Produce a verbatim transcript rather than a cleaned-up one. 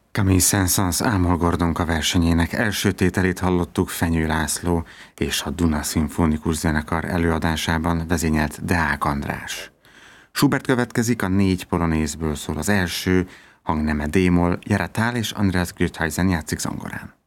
Camille Saint-Saëns Ámol Gordonka versenyének első tételét hallottuk Fenyő László és a Duna Szimfonikus Zenekar előadásában vezényelt Deák András. Schubert következik, a négy polonézből szól az első, hangneme d-moll, Jere Thal és Andreas Grüthuysen játszik zongorán.